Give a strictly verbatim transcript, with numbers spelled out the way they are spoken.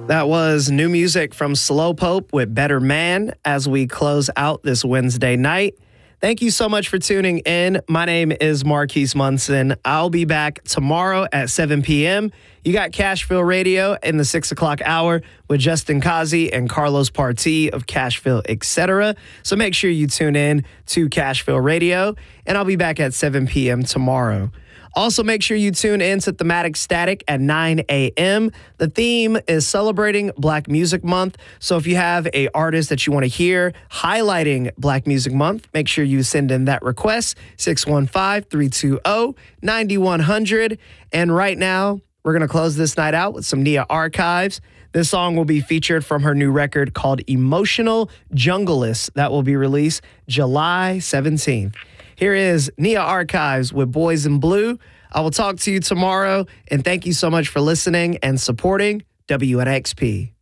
That was new music from Slowpoke with Better Man as we close out this Wednesday night. Thank you so much for tuning in. My name is Marquise Munson. I'll be back tomorrow at seven p.m. You got Cashville Radio in the six o'clock hour with Justin Kazi and Carlos Partee of Cashville, et cetera. So make sure you tune in to Cashville Radio, and I'll be back at seven p.m. tomorrow. Also, make sure you tune in to Thematic Static at nine a.m. The theme is celebrating Black Music Month. So if you have an artist that you want to hear highlighting Black Music Month, make sure you send in that request, six one five, three two zero, nine one zero zero. And right now, we're going to close this night out with some Nia Archives. This song will be featured from her new record called Emotional Junglist that will be released July seventeenth. Here is Nia Archives with Boys in Blue. I will talk to you tomorrow, and thank you so much for listening and supporting W N X P.